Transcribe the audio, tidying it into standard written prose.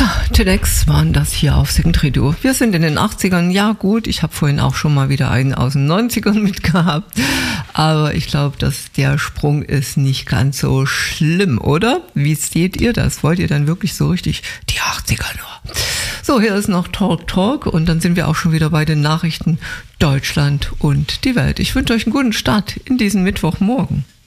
TEDx waren das hier auf Second-Radio. Wir sind in den 80ern. Ja gut, ich habe vorhin auch schon mal wieder einen aus den 90ern mitgehabt. Aber ich glaube, dass der Sprung ist nicht ganz so schlimm, oder? Wie seht ihr das? Wollt ihr dann wirklich so richtig die 80er nur? So, hier ist noch Talk und dann sind wir auch schon wieder bei den Nachrichten Deutschland und die Welt. Ich wünsche euch einen guten Start in diesen Mittwochmorgen.